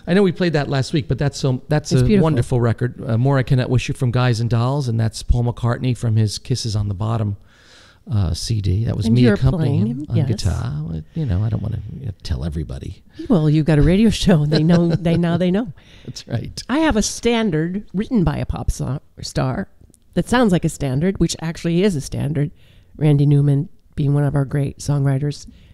I know we played that last week, but that's a beautiful. wonderful record. More I Cannot Wish You from Guys and Dolls, and that's Paul McCartney from his Kisses on the Bottom CD. That was me accompanying him on guitar. You know, I don't want to tell everybody. Well, you've got a radio show. They know. They know. That's right. I have a standard written by a pop star that sounds like a standard, which actually is a standard. Randy Newman being one of our great songwriters.